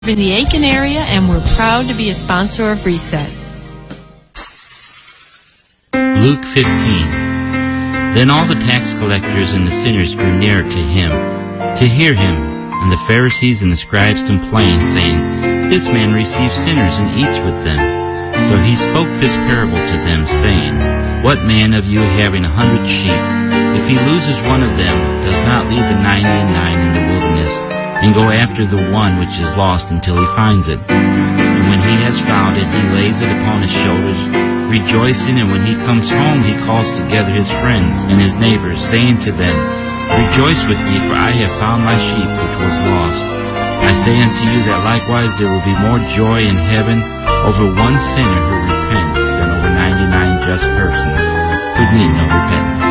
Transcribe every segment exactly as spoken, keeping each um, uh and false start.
in the Aiken area, and we're proud to be a sponsor of Reset. Luke fifteen. Then all the tax collectors and the sinners drew near to him, to hear him. And the Pharisees and the scribes complained, saying, This man receives sinners and eats with them. So he spoke this parable to them, saying, What man of you having a hundred sheep, if he loses one of them, does not leave the ninety and nine in the wilderness, and go after the one which is lost until he finds it? And when he has found it, he lays it upon his shoulders, rejoicing, and when he comes home, he calls together his friends and his neighbors, saying to them, Rejoice with me, for I have found my sheep which was lost. I say unto you that likewise there will be more joy in heaven over one sinner who repents than over ninety-nine just persons who need no repentance.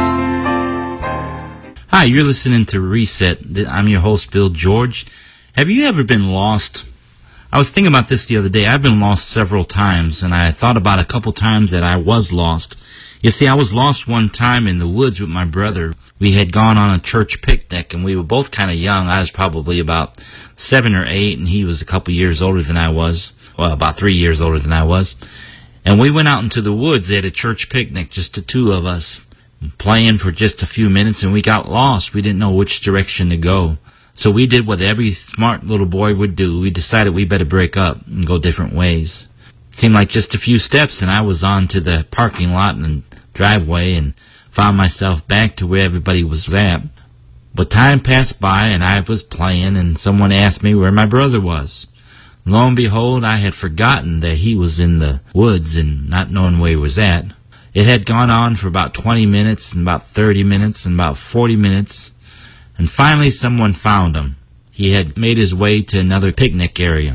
Hi, you're listening to Reset. I'm your host, Bill George. Have you ever been lost? I was thinking about this the other day. I've been lost several times, and I thought about a couple times that I was lost. You see, I was lost one time in the woods with my brother. We had gone on a church picnic, and we were both kind of young. I was probably about seven or eight, and he was a couple years older than I was. Well, about three years older than I was. And we went out into the woods at a church picnic, just the two of us, playing for just a few minutes, and we got lost. We didn't know which direction to go. So we did what every smart little boy would do. We decided we better break up and go different ways. It seemed like just a few steps, and I was on to the parking lot and driveway and found myself back to where everybody was at. But time passed by, and I was playing, and someone asked me where my brother was. Lo and behold, I had forgotten that he was in the woods and not knowing where he was at. It had gone on for about twenty minutes, and about thirty minutes, and about forty minutes, and finally someone found him. He had made his way to another picnic area,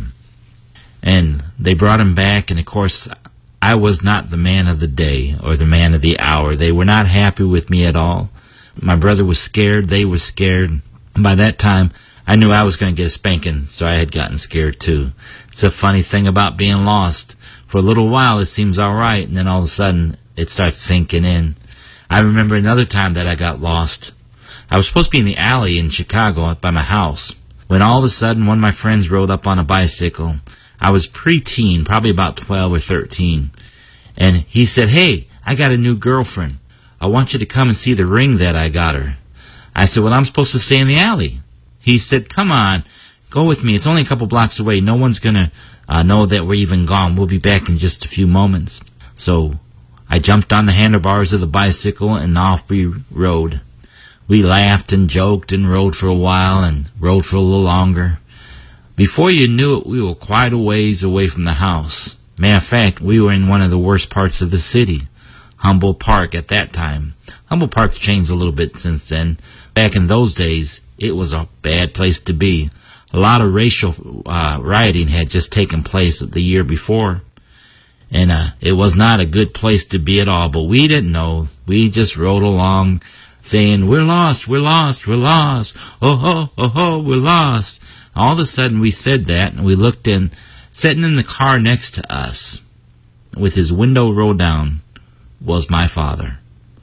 and they brought him back, and of course I was not the man of the day or the man of the hour. They were not happy with me at all. My brother was scared. They were scared. By that time, I knew I was going to get a spanking, so I had gotten scared too. It's a funny thing about being lost. For a little while, it seems all right, and then all of a sudden, it starts sinking in. I remember another time that I got lost. I was supposed to be in the alley in Chicago by my house, when all of a sudden one of my friends rode up on a bicycle. I was preteen, probably about twelve or thirteen. And he said, Hey, I got a new girlfriend. I want you to come and see the ring that I got her. I said, Well, I'm supposed to stay in the alley. He said, Come on, go with me. It's only a couple blocks away. No one's going to uh, know that we're even gone. We'll be back in just a few moments. So I jumped on the handlebars of the bicycle, and off we rode. We laughed and joked and rode for a while and rode for a little longer. Before you knew it, we were quite a ways away from the house. Matter of fact, we were in one of the worst parts of the city, Humboldt Park at that time. Humboldt Park changed a little bit since then. Back in those days, it was a bad place to be. A lot of racial uh, rioting had just taken place the year before. And uh, it was not a good place to be at all, but we didn't know. We just rode along saying, We're lost, we're lost, we're lost. Oh, ho, oh, ho, we're lost. All of a sudden we said that, and we looked in, sitting in the car next to us, with his window rolled down, was my father.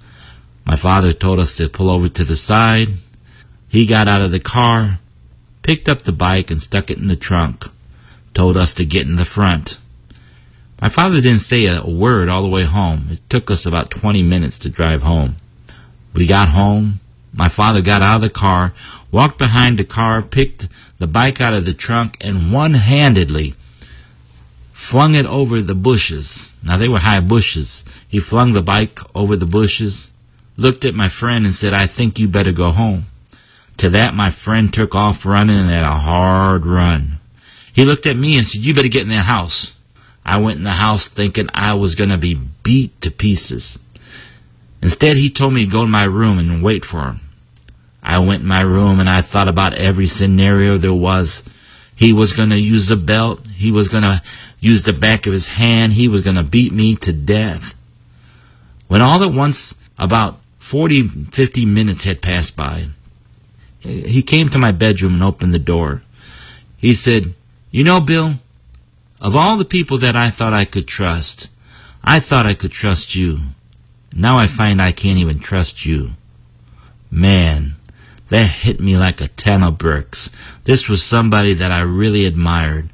My father told us to pull over to the side. He got out of the car, picked up the bike and stuck it in the trunk, told us to get in the front. My father didn't say a word all the way home. It took us about twenty minutes to drive home. We got home. My father got out of the car, walked behind the car, picked the bike out of the trunk, and one-handedly flung it over the bushes. Now, they were high bushes. He flung the bike over the bushes, looked at my friend and said, I think you better go home. To that, my friend took off running at a hard run. He looked at me and said, You better get in that house. I went in the house thinking I was going to be beat to pieces. Instead, he told me to go to my room and wait for him. I went in my room and I thought about every scenario there was. He was going to use the belt. He was going to use the back of his hand. He was going to beat me to death. When all at once, about forty, fifty minutes had passed by, he came to my bedroom and opened the door. He said, You know, Bill, of all the people that I thought I could trust, I thought I could trust you. Now I find I can't even trust you. Man, that hit me like a ton of bricks. This was somebody that I really admired.